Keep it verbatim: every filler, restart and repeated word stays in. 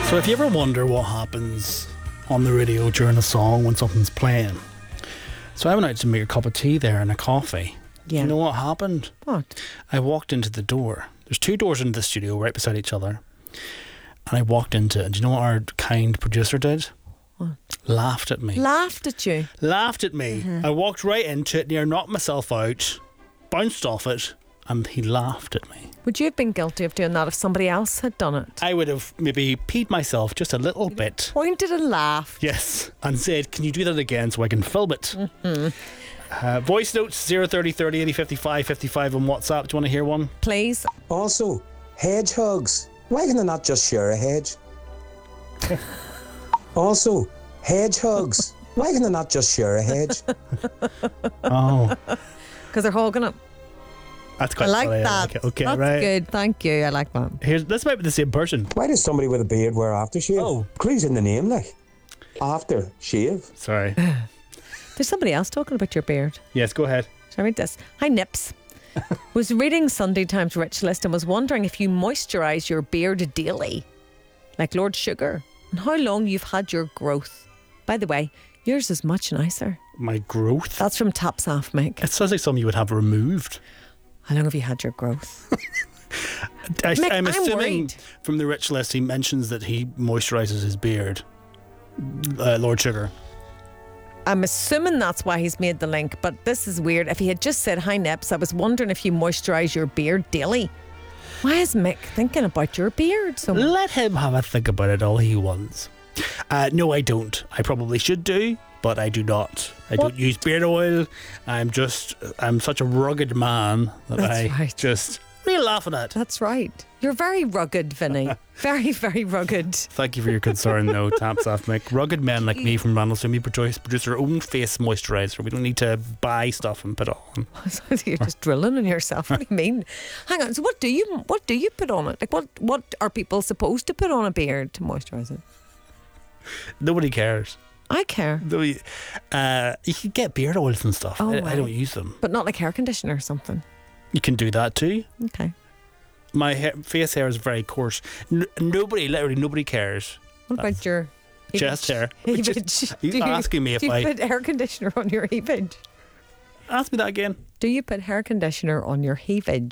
So if you ever wonder what happens on the radio during a song when something's playing, so I went out to make a cup of tea there and a coffee. Yeah. You know what happened? What? I walked into the door. There's two doors into the studio right beside each other. And I walked into it. And do you know what our kind producer did? What? Laughed at me. Laughed at you. Laughed at me. Mm-hmm. I walked right into it, near knocked myself out, bounced off it, and he laughed at me. Would you have been guilty of doing that if somebody else had done it? I would have maybe peed myself just a little bit. Pointed and laughed. Yes, and said, can you do that again so I can film it? Mm-hmm. Uh, voice notes zero thirty thirty eighty fifty-five fifty-five on WhatsApp. Do you want to hear one? Please. Also, hedgehogs. Why can they not just share a hedge? Also, hedgehogs. Why can they not just share a hedge? Oh, Because they're hogging it. that's quite I like funny. that. I like it. Okay, That's right. good. Thank you. I like that. Here's, this might be the same person. Why does somebody with a beard wear aftershave? Oh. Clues in the name, like. After shave. Sorry. There's somebody else talking about your beard. Yes, go ahead. Shall I read this? Hi, Nips. Was reading Sunday Times Rich List and was wondering if you moisturise your beard daily, like Lord Sugar, and how long you've had your growth. By the way, yours is much nicer. My growth. That's from Taps Off, Mick. It sounds like something you would have removed. How long have you had your growth? I, Mick, I'm I'm assuming worried. from the rich list he mentions that he moisturises his beard. Uh, Lord Sugar. I'm assuming that's why he's made the link, but this is weird. If he had just said, hi, Nips, I was wondering if you moisturise your beard daily. Why is Mick thinking about your beard so much? Let him have a think about it all he wants. Uh, no, I don't. I probably should do, but I do not. I What? don't use beard oil. I'm just, I'm such a rugged man that That's I right. just, what are you laughing at? That's right. You're very rugged, Vinny. Very, very rugged. Thank you for your concern, though, Taps Off Mick. Rugged men like me from Randall Swimmy produce, produce our own face moisturiser. We don't need to buy stuff and put it on. You're just drilling on yourself. What do you mean? Hang on. So what do you what do you put on it? Like what what are people supposed to put on a beard to moisturise it? Nobody cares. I care, Nobody, uh, you can get beard oils and stuff. Oh, I, I right. don't use them. but not like hair conditioner or something. You can do that too. Okay. My hair, face hair is very coarse. N- nobody, literally nobody cares. What about your Chest hair. heavage? He's Do you- asking me if do you I- put hair conditioner on your heavage? Ask me that again. Do you put hair conditioner on your heavage?